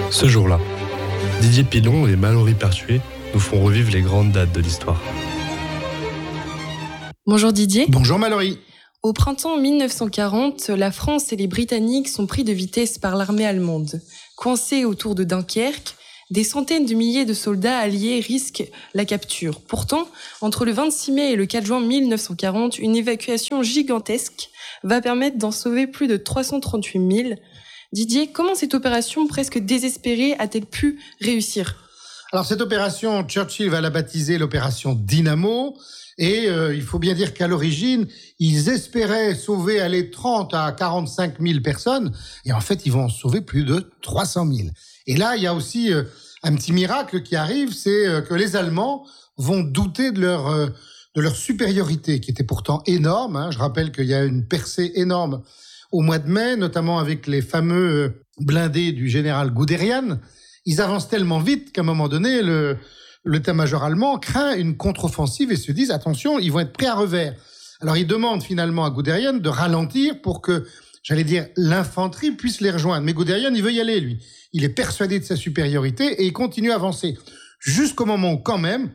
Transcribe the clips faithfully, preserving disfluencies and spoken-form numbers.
Ce jour-là, Didier Pilon et Mallory Pertuis nous font revivre les grandes dates de l'histoire. Bonjour Didier. Bonjour Mallory. Au printemps mille neuf cent quarante, la France et les Britanniques sont pris de vitesse par l'armée allemande. Coincés autour de Dunkerque, des centaines de milliers de soldats alliés risquent la capture. Pourtant, entre le vingt-six mai et le quatre juin mille neuf cent quarante, une évacuation gigantesque va permettre d'en sauver plus de trois cent trente-huit mille. Didier, comment cette opération presque désespérée a-t-elle pu réussir ? Alors cette opération, Churchill va la baptiser l'opération Dynamo. Et euh, il faut bien dire qu'à l'origine, ils espéraient sauver allez, trente à quarante-cinq mille personnes. Et en fait, ils vont en sauver plus de trois cent mille. Et là, il y a aussi euh, un petit miracle qui arrive, c'est euh, que les Allemands vont douter de leur, euh, de leur supériorité, qui était pourtant énorme. Hein. Je rappelle qu'il y a une percée énorme au mois de mai, notamment avec les fameux euh, blindés du général Guderian. Ils avancent tellement vite qu'à un moment donné, le... l'état-major allemand craint une contre-offensive et se disent, attention, ils vont être prêts à revers. Alors, ils demandent finalement à Guderian de ralentir pour que, j'allais dire, l'infanterie puisse les rejoindre. Mais Guderian, il veut y aller, lui. Il est persuadé de sa supériorité et il continue à avancer. Jusqu'au moment où, quand même,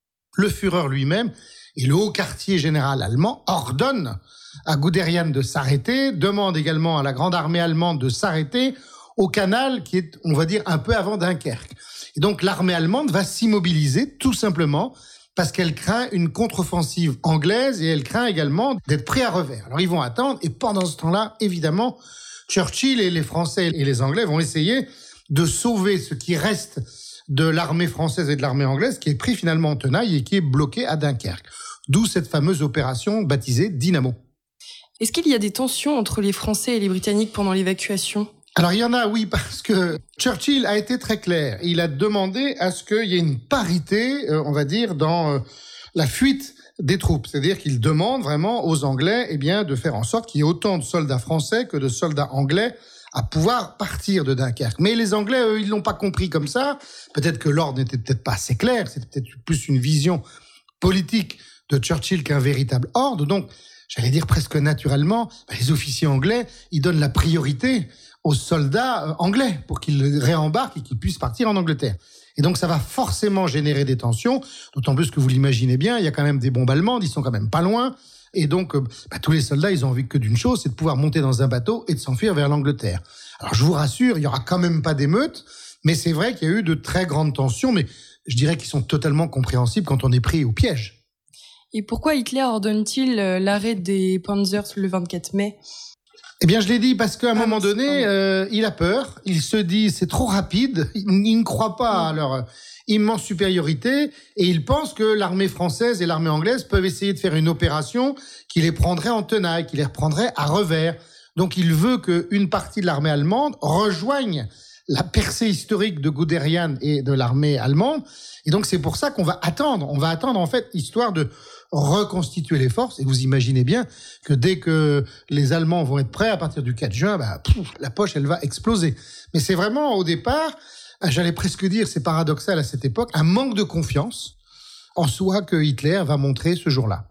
le Führer lui-même et le haut quartier général allemand ordonnent à Guderian de s'arrêter, demandent également à la grande armée allemande de s'arrêter au canal qui est, on va dire, un peu avant Dunkerque. Et donc, l'armée allemande va s'immobiliser tout simplement parce qu'elle craint une contre-offensive anglaise et elle craint également d'être pris à revers. Alors, ils vont attendre et pendant ce temps-là, évidemment, Churchill et les Français et les Anglais vont essayer de sauver ce qui reste de l'armée française et de l'armée anglaise qui est pris finalement en tenaille et qui est bloqué à Dunkerque. D'où cette fameuse opération baptisée Dynamo. Est-ce qu'il y a des tensions entre les Français et les Britanniques pendant l'évacuation ? Alors, il y en a, oui, parce que Churchill a été très clair. Il a demandé à ce qu'il y ait une parité, euh, on va dire, dans euh, la fuite des troupes. C'est-à-dire qu'il demande vraiment aux Anglais, eh bien, de faire en sorte qu'il y ait autant de soldats français que de soldats anglais à pouvoir partir de Dunkerque. Mais les Anglais, eux, ils l'ont pas compris comme ça. Peut-être que l'ordre n'était peut-être pas assez clair. C'était peut-être plus une vision politique de Churchill qu'un véritable ordre. Donc, j'allais dire presque naturellement, bah, les officiers anglais, ils donnent la priorité aux soldats anglais pour qu'ils réembarquent et qu'ils puissent partir en Angleterre. Et donc, ça va forcément générer des tensions, d'autant plus que vous l'imaginez bien, il y a quand même des bombes allemandes, ils sont quand même pas loin. Et donc, bah, tous les soldats, ils ont envie que d'une chose, c'est de pouvoir monter dans un bateau et de s'enfuir vers l'Angleterre. Alors, je vous rassure, il y aura quand même pas d'émeutes, mais c'est vrai qu'il y a eu de très grandes tensions, mais je dirais qu'ils sont totalement compréhensibles quand on est pris au piège. Et pourquoi Hitler ordonne-t-il l'arrêt des Panzers le vingt-quatre mai ? Eh bien, je l'ai dit parce qu'à un ah, moment donné, euh, il a peur. Il se dit c'est trop rapide. Il, il ne croit pas à leur immense supériorité et il pense que l'armée française et l'armée anglaise peuvent essayer de faire une opération qui les prendrait en tenaille, qui les reprendrait à revers. Donc, il veut qu'une partie de l'armée allemande rejoigne la percée historique de Guderian et de l'armée allemande. Et donc, c'est pour ça qu'on va attendre. On va attendre, en fait, histoire de reconstituer les forces. Et vous imaginez bien que dès que les Allemands vont être prêts, à partir du quatre juin, bah, pouf, la poche, elle va exploser. Mais c'est vraiment, au départ, j'allais presque dire, c'est paradoxal à cette époque, un manque de confiance en soi que Hitler va montrer ce jour-là.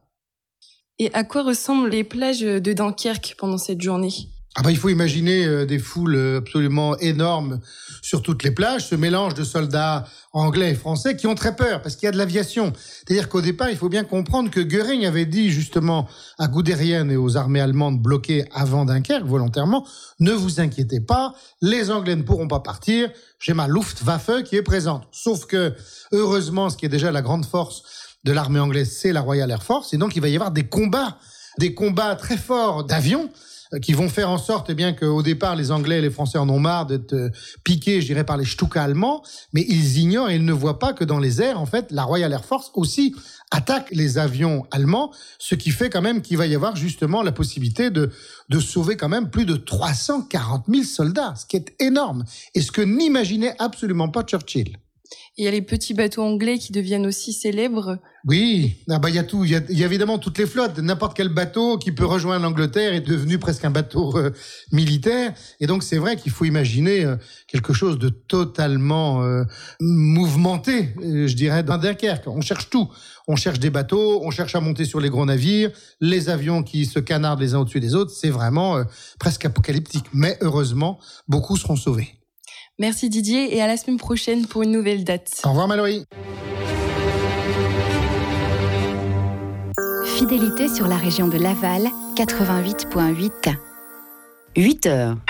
Et à quoi ressemblent les plages de Dunkerque pendant cette journée ? Ah bah, il faut imaginer euh, des foules absolument énormes sur toutes les plages, ce mélange de soldats anglais et français qui ont très peur parce qu'il y a de l'aviation. C'est-à-dire qu'au départ, il faut bien comprendre que Göring avait dit justement à Guderian et aux armées allemandes bloquées avant Dunkerque, volontairement, ne vous inquiétez pas, les Anglais ne pourront pas partir, j'ai ma Luftwaffe qui est présente. Sauf que, heureusement, ce qui est déjà la grande force de l'armée anglaise, c'est la Royal Air Force, et donc il va y avoir des combats, des combats très forts d'avions, qui vont faire en sorte eh bien qu'au départ les Anglais et les Français en ont marre d'être euh, piqués, je dirais, par les Stuka allemands, mais ils ignorent et ils ne voient pas que dans les airs, en fait, la Royal Air Force aussi attaque les avions allemands, ce qui fait quand même qu'il va y avoir justement la possibilité de de sauver quand même plus de trois cent quarante mille soldats, ce qui est énorme et ce que n'imaginait absolument pas Churchill. Il y a les petits bateaux anglais qui deviennent aussi célèbres. Oui, ah bah il y a tout, il y a, il y a évidemment toutes les flottes. N'importe quel bateau qui peut rejoindre l'Angleterre est devenu presque un bateau euh, militaire. Et donc c'est vrai qu'il faut imaginer euh, quelque chose de totalement euh, mouvementé, euh, je dirais, dans Dunkerque. On cherche tout. On cherche des bateaux, on cherche à monter sur les gros navires, les avions qui se canardent les uns au-dessus des autres. C'est vraiment euh, presque apocalyptique. Mais heureusement, beaucoup seront sauvés. Merci Didier et à la semaine prochaine pour une nouvelle date. Au revoir Mallory. Fidélité sur la région de Laval, quatre-vingt-huit virgule huit. huit heures.